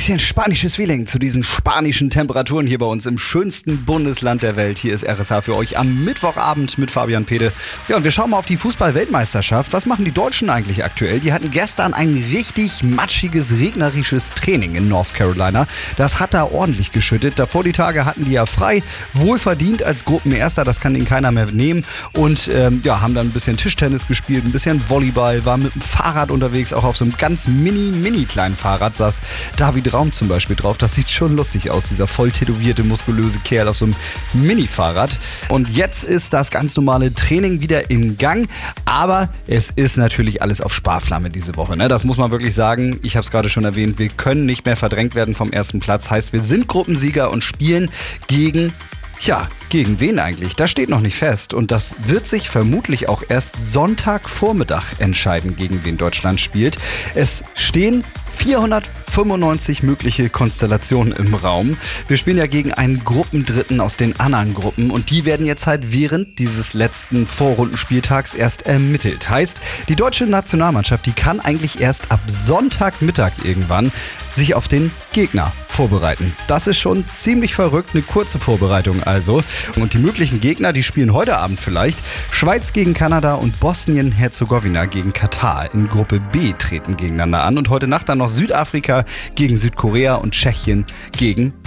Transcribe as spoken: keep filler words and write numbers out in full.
bisschen spanisches Feeling zu diesen spanischen Temperaturen hier bei uns im schönsten Bundesland der Welt. Hier ist R S H für euch am Mittwochabend mit Fabian Pede. Ja, und wir schauen mal auf die Fußball-Weltmeisterschaft. Was machen die Deutschen eigentlich aktuell? Die hatten gestern ein richtig matschiges, regnerisches Training in North Carolina. Das hat da ordentlich geschüttet. Davor die Tage hatten die ja frei, wohlverdient als Gruppenerster. Das kann ihnen keiner mehr nehmen. Und ähm, ja, haben dann ein bisschen Tischtennis gespielt, ein bisschen Volleyball, waren mit dem Fahrrad unterwegs, auch auf so einem ganz mini, mini kleinen Fahrrad saß David Raum zum Beispiel drauf. Das sieht schon lustig aus, dieser voll tätowierte, muskulöse Kerl auf so einem Mini-Fahrrad. Und jetzt ist das ganz normale Training wieder in Gang. Aber es ist natürlich alles auf Sparflamme diese Woche, ne? Das muss man wirklich sagen. Ich habe es gerade schon erwähnt, wir können nicht mehr verdrängt werden vom ersten Platz. Heißt, wir sind Gruppensieger und spielen gegen... Tja, gegen wen eigentlich? Das steht noch nicht fest und das wird sich vermutlich auch erst Sonntagvormittag entscheiden, gegen wen Deutschland spielt. Es stehen vierhundertfünfundneunzig mögliche Konstellationen im Raum. Wir spielen ja gegen einen Gruppendritten aus den anderen Gruppen und die werden jetzt halt während dieses letzten Vorrundenspieltags erst ermittelt. Heißt, die deutsche Nationalmannschaft, die kann eigentlich erst ab Sonntagmittag irgendwann sich auf den Gegner vorbereiten. Das ist schon ziemlich verrückt, eine kurze Vorbereitung also. Und die möglichen Gegner, die spielen heute Abend vielleicht. Schweiz gegen Kanada und Bosnien-Herzegowina gegen Katar. In Gruppe B treten gegeneinander an und heute Nacht dann noch Südafrika gegen Südkorea und Tschechien gegen